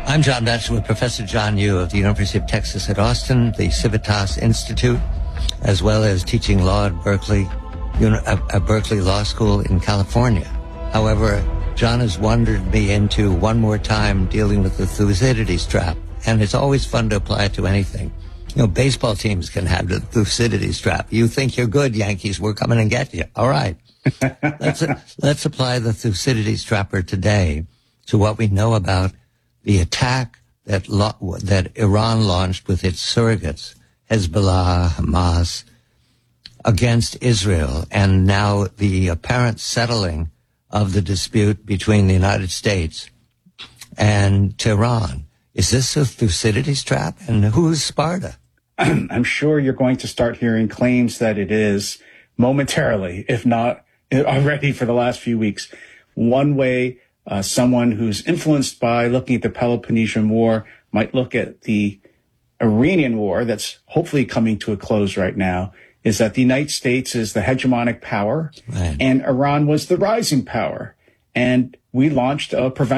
I'm John Batchelor with Professor John Yoo of the University of Texas at Austin, the Civitas Institute, as well as teaching law at Berkeley Law School in California. However, John has wandered me into one more time dealing with the Thucydides trap, and it's always fun to apply it to anything. You know, baseball teams can have the Thucydides trap. You think you're good, Yankees, we're coming and get you. All right. Let's apply the Thucydides trapper today to what we know about the attack that Iran launched with its surrogates, Hezbollah, Hamas, against Israel, and now the apparent settling of the dispute between the United States and Tehran. Is this a Thucydides trap? And who's Sparta? I'm sure you're going to start hearing claims that it is momentarily, if not already for the last few weeks. One way someone who's influenced by looking at the Peloponnesian War might look at the Iranian war that's hopefully coming to a close right now is that the United States is the hegemonic power, right, and Iran was the rising power. And we launched a preventative